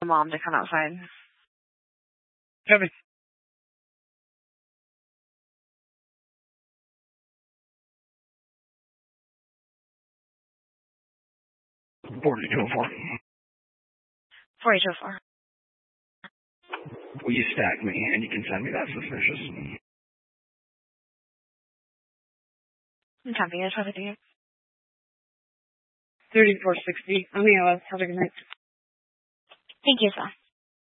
mom to come outside. Heavy. $42.04. 4804. Will you stack me and you can send me that suspicious? I'm happy to talk with you. 3460 on the OS. Have a good night. Thank you, sir.